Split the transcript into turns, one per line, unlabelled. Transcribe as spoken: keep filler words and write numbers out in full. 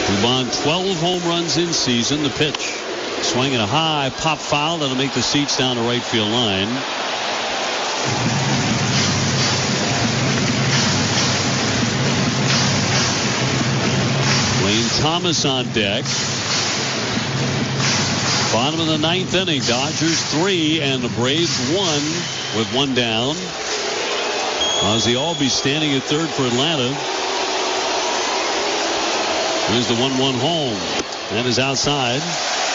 Dubon, twelve home runs in season. The pitch. Swinging a high pop foul that'll make the seats down to right field line. Lane Thomas on deck. Bottom of the ninth inning. Dodgers three and the Braves one with one down. Ozzie Albies standing at third for Atlanta. Here's the one one home. That is outside.